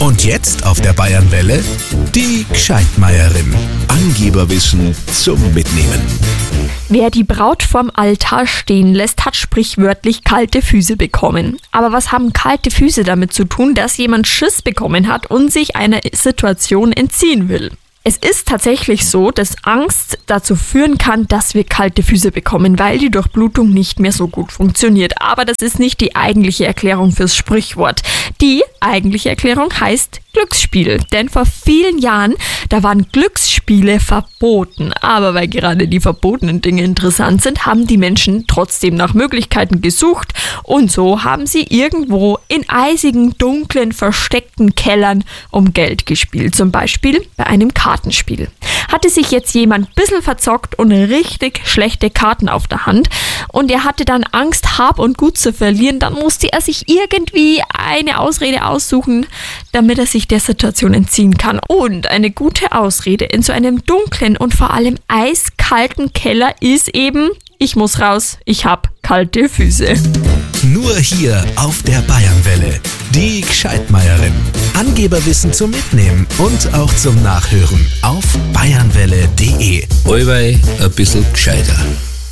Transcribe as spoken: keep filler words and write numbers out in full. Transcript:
Und jetzt auf der Bayernwelle die Gscheidmeierin. Angeberwissen zum Mitnehmen. Wer die Braut vorm Altar stehen lässt, hat sprichwörtlich kalte Füße bekommen. Aber was haben kalte Füße damit zu tun, dass jemand Schiss bekommen hat und sich einer Situation entziehen will? Es ist tatsächlich so, dass Angst dazu führen kann, dass wir kalte Füße bekommen, weil die Durchblutung nicht mehr so gut funktioniert. Aber das ist nicht die eigentliche Erklärung fürs Sprichwort. Die eigentliche Erklärung heißt Glücksspiel. Denn vor vielen Jahren, da waren Glücksspiele verboten. Aber weil gerade die verbotenen Dinge interessant sind, haben die Menschen trotzdem nach Möglichkeiten gesucht. Und so haben sie irgendwo in eisigen, dunklen, versteckten Kellern um Geld gespielt. Zum Beispiel bei einem Kartenspiel. Hatte sich jetzt jemand ein bisschen verzockt und richtig schlechte Karten auf der Hand und er hatte dann Angst, Hab und Gut zu verlieren, dann musste er sich irgendwie eine Ausrede aussuchen, damit er sich der Situation entziehen kann. Und eine gute Ausrede in so einem dunklen und vor allem eiskalten Keller ist eben: Ich muss raus, ich hab kalte Füße. Nur hier auf der Bayernwelle. Die Gscheidmeierin. Angeberwissen zum Mitnehmen und auch zum Nachhören auf bayernwelle punkt de. Allweil ein bisschen gescheiter.